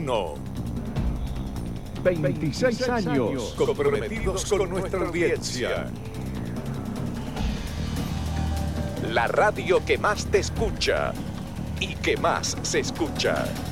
1. 26 años. Comprometidos con nuestra audiencia. La radio que más te escucha y que más se escucha.